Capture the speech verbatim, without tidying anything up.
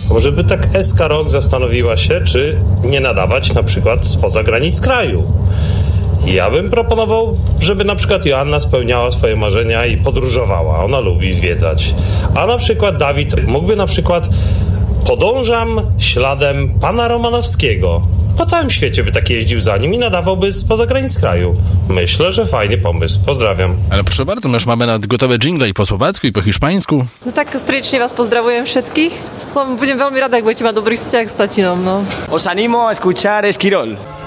Może by tak S K Rock zastanowiła się, czy nie nadawać na przykład spoza granic kraju. Ja bym proponował, żeby na przykład Joanna spełniała swoje marzenia i podróżowała. Ona lubi zwiedzać. A na przykład Dawid mógłby na przykład podążam śladem pana Romanowskiego. Po całym świecie by tak jeździł za nim i nadawałby spoza granic kraju. Myślę, że fajny pomysł. Pozdrawiam. Ale proszę bardzo, my już mamy nawet gotowe dżingle i po słowacku, i po hiszpańsku. No tak srdečne vás pozdravujem všetkých. Som, budem veľmi rada, ak budete mať dobrý vzťah s tatinom, no. Os animo a escuchar Esquirol.